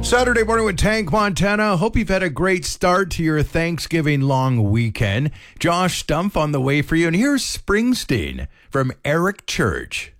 Saturday morning with Tank Montana. Hope you've had a great start to your Thanksgiving long weekend. Josh Stumpf on the way for you. And here's Springsteen from Eric Church.